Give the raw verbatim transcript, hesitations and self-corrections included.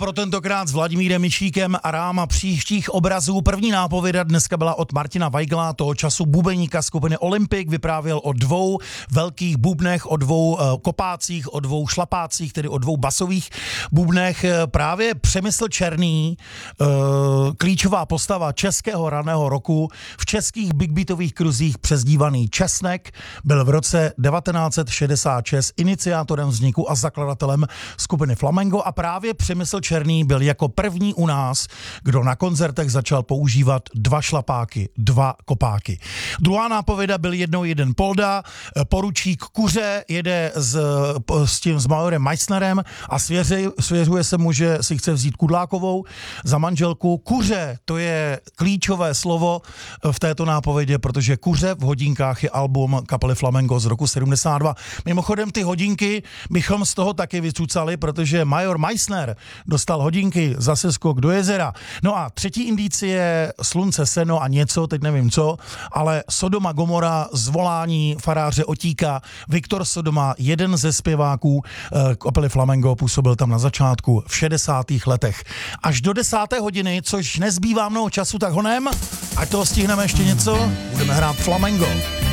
pro tentokrát s Vladimírem Mišíkem a ráma příštích obrazů. První nápověda dneska byla od Martina Weigla, toho času bubeníka skupiny Olympic, vyprávěl o dvou velkých bubnech, o dvou uh, kopácích, o dvou šlapácích, tedy o dvou basových bubnech. Právě Přemysl Černý, uh, klíčová postava českého raného roku, v českých big beatových kruzích přezdívaný Česnek, byl v roce devatenáct set šedesát šest iniciátorem vzniku a zakladatelem skupiny Flamengo a právě Přemysl Černý byl jako první u nás, kdo na koncertech začal používat dva šlapáky, dva kopáky. Druhá nápověda byl jednou jeden Polda, poručík Kuře jede s, s tím s majorem Meissnerem a svěři, svěřuje se mu, že si chce vzít Kudlákovou za manželku. Kuře, to je klíčové slovo v této nápovědě, protože Kuře v hodinkách je album kapely Flamengo z roku sedmdesát dva. Mimochodem ty hodinky bychom z toho taky vycucali, protože major Meissner dostal hodinky zase skok do jezera. No a třetí indicie Slunce, seno a něco, teď nevím co, ale Sodoma Gomora, zvolání faráře Otíka, Viktor Sodoma, jeden ze zpěváků eh, kapely Flamengo, působil tam na začátku v šedesátých letech. Až do desáté hodiny, což nezbývá mnoho času, tak honem, ať toho stihneme ještě něco, budeme hrát Flamengo.